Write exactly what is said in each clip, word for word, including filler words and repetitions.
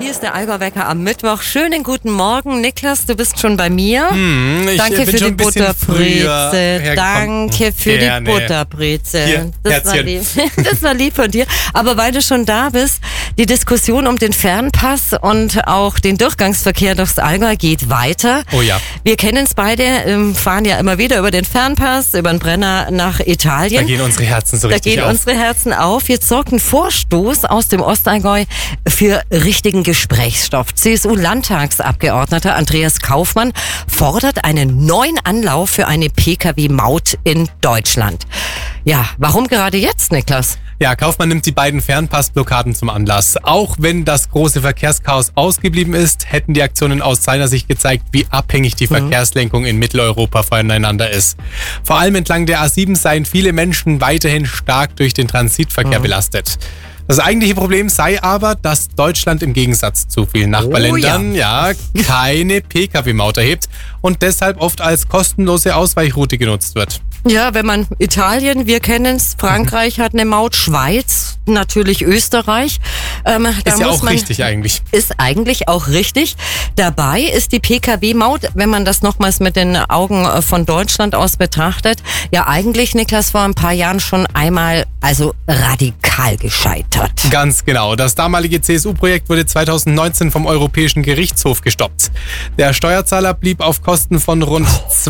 Hier ist der Allgäu-Wecker am Mittwoch. Schönen guten Morgen, Niklas, du bist schon bei mir. Hm, ich Danke bin für schon die ein Butterbreze. Danke für Gerne. die Butterbreze. Hier, das, war Herzchen. lieb. das war lieb von dir. Aber weil du schon da bist, die Diskussion um den Fernpass und auch den Durchgangsverkehr durchs Allgäu geht weiter. Oh ja. Wir kennen es beide, ähm, fahren ja immer wieder über den Fernpass, über den Brenner nach Italien. Da gehen unsere Herzen so Da richtig gehen auf. unsere Herzen auf. Jetzt sorgt ein Vorstoß aus dem Ostallgäu für richtigen Gesprächsstoff. C S U-Landtagsabgeordneter Andreas Kaufmann fordert einen neuen Anlauf für eine Pkw-Maut in Deutschland. Ja, warum gerade jetzt, Niklas? Ja, Kaufmann nimmt die beiden Fernpassblockaden zum Anlass. Auch wenn das große Verkehrschaos ausgeblieben ist, hätten die Aktionen aus seiner Sicht gezeigt, wie abhängig die Verkehrslenkung in Mitteleuropa voneinander ist. Vor allem entlang der A sieben seien viele Menschen weiterhin stark durch den Transitverkehr mhm. belastet. Das eigentliche Problem sei aber, dass Deutschland im Gegensatz zu vielen Nachbarländern oh ja. ja keine Pkw-Maut erhebt und deshalb oft als kostenlose Ausweichroute genutzt wird. Ja, wenn man Italien, wir kennen es, Frankreich hat eine Maut, Schweiz, natürlich Österreich. Ähm, da ist ja muss auch man, richtig eigentlich. Ist eigentlich auch richtig. Dabei ist die Pkw-Maut, wenn man das nochmals mit den Augen von Deutschland aus betrachtet, ja eigentlich, Niklas, vor ein paar Jahren schon einmal also radikal gescheitert. Ganz genau. Das damalige C S U-Projekt wurde zweitausendneunzehn vom Europäischen Gerichtshof gestoppt. Der Steuerzahler blieb auf Kosten von rund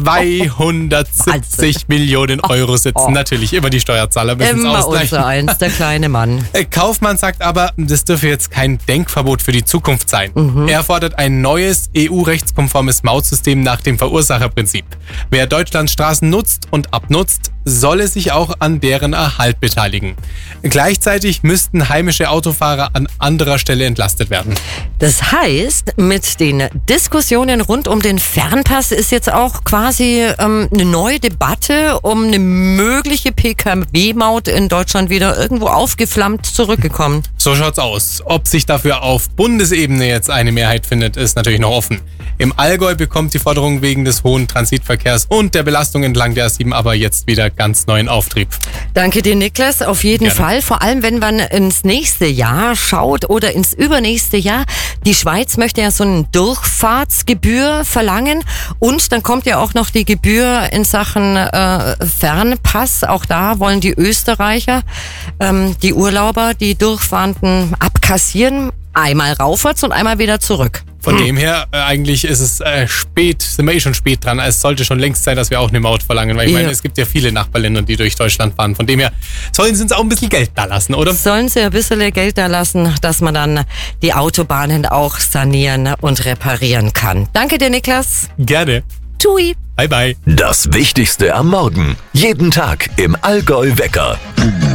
zweihundertsiebzig Millionen Euro sitzen. Oh. Natürlich, immer die Steuerzahler müssen es Immer ausgleichen. unser eins, der kleine Mann. Kaufmann sagt aber, das dürfe jetzt kein Denkverbot für die Zukunft sein. Mhm. Er fordert ein neues E U-rechtskonformes Mautsystem nach dem Verursacherprinzip. Wer Deutschlands Straßen nutzt und abnutzt, solle sich auch an deren Erhalt beteiligen. Gleichzeitig müssten heimische Autofahrer an anderer Stelle entlastet werden. Das heißt, mit den Diskussionen rund um den Fernpass ist jetzt auch quasi ähm, eine neue Debatte um eine mögliche Pkw-Maut in Deutschland wieder irgendwo aufgeflammt zurückgekommen. So schaut's aus. Ob sich dafür auf Bundesebene jetzt eine Mehrheit findet, ist natürlich noch offen. Im Allgäu bekommt die Forderung wegen des hohen Transitverkehrs und der Belastung entlang der A sieben aber jetzt wieder ganz neuen Auftrieb. Danke dir, Niklas, auf jeden Gerne. Fall. Vor allem, wenn man ins nächste Jahr schaut oder ins übernächste Jahr. Die Schweiz möchte ja so eine Durchfahrtsgebühr verlangen und dann kommt ja auch noch die Gebühr in Sachen äh, Fernpass. Auch da wollen die Österreicher, ähm, die Urlauber, die Durchfahrenden abkassieren. Einmal raufwärts und einmal wieder zurück. Von dem her, äh, eigentlich ist es äh, spät, sind wir eh schon spät dran. Es sollte schon längst sein, dass wir auch eine Maut verlangen, weil ich Ja. meine, es gibt ja viele Nachbarländer, die durch Deutschland fahren. Von dem her sollen sie uns auch ein bisschen Geld da lassen, oder? Sollen sie ein bisschen Geld da lassen, dass man dann die Autobahnen auch sanieren und reparieren kann. Danke dir, Niklas. Gerne. Tui. Bye, bye. Das Wichtigste am Morgen. Jeden Tag im Allgäu-Wecker.